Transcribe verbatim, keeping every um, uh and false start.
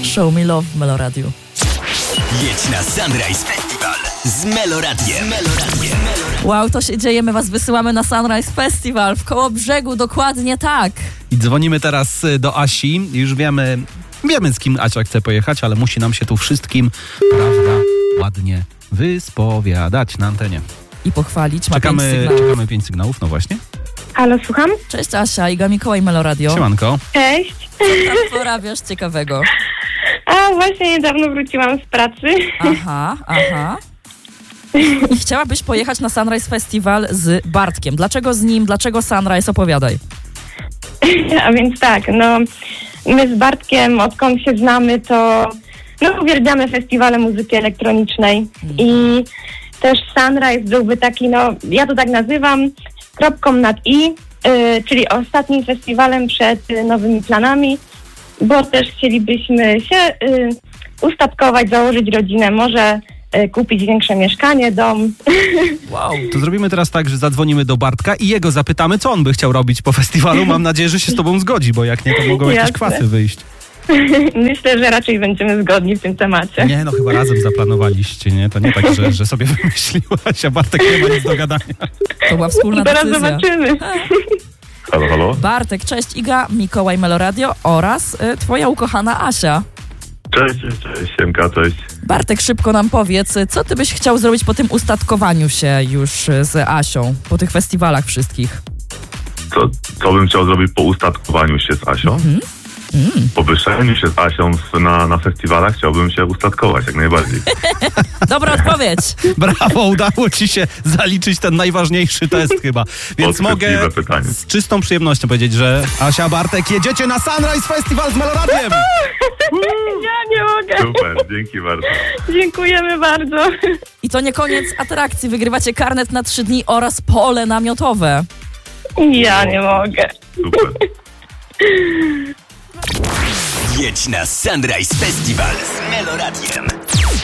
Show Me Love w Meloradiu. Jedź na Sunrise Festival z Meloradiem. Meloradiem. Wow, to się dzieje, my was wysyłamy na Sunrise Festival w Kołobrzegu, dokładnie tak. I dzwonimy teraz do Asi. Już wiemy, wiemy z kim Asia chce pojechać, ale musi nam się tu wszystkim, prawda, ładnie wyspowiadać na antenie. I pochwalić. Ma Czekamy, pięć sygnałów. czekamy pięć sygnałów, no właśnie. Halo, słucham? Cześć Asia, Iga Mikołaj, Meloradio. Siemanko. Cześć. Co tam porabiasz ciekawego? A właśnie niedawno wróciłam z pracy. Aha, aha. I chciałabyś pojechać na Sunrise Festival z Bartkiem. Dlaczego z nim? Dlaczego Sunrise? Opowiadaj. A więc tak, no my z Bartkiem, odkąd się znamy, to no uwielbiamy festiwale muzyki elektronicznej i też Sunrise byłby taki, no ja to tak nazywam, kropką nad i, yy, czyli ostatnim festiwalem przed y, nowymi planami, bo też chcielibyśmy się y, ustatkować, założyć rodzinę, może y, kupić większe mieszkanie, dom. Wow. To zrobimy teraz tak, że zadzwonimy do Bartka i jego zapytamy, co on by chciał robić po festiwalu. Mam nadzieję, że się z tobą zgodzi, bo jak nie, to mogą jakieś Jasne. kwasy wyjść. Myślę, że raczej będziemy zgodni w tym temacie. Nie, no chyba razem zaplanowaliście, nie? To nie tak, że, że sobie wymyśliłaś, a Bartek nie ma nic do gadania. To była wspólna Teraz decyzja. zobaczymy. Halo, halo. Bartek, cześć, Iga, Mikołaj, Meloradio oraz y, twoja ukochana Asia. Cześć, cześć, cześć, Siemka, cześć. Bartek, szybko nam powiedz, co ty byś chciał zrobić po tym ustatkowaniu się już y, z Asią, po tych festiwalach wszystkich? Co, co bym chciał zrobić po ustatkowaniu się z Asią? Mm. Mm. Po wyszczeniu się z Asią w- na, na festiwalach chciałbym się ustatkować jak najbardziej. Dobra odpowiedź. Brawo, udało ci się zaliczyć ten najważniejszy test chyba. Więc mogę Podchwytliwe pytanie. z czystą przyjemnością powiedzieć, że Asia, Bartek, jedziecie na Sunrise Festival z Meloradiem! Ja nie mogę. Super, dzięki bardzo. Dziękujemy bardzo. I to nie koniec atrakcji. Wygrywacie karnet na trzy dni oraz pole namiotowe. Ja nie mogę. Super. Jedź na Sunrise Festival z Meloradiem.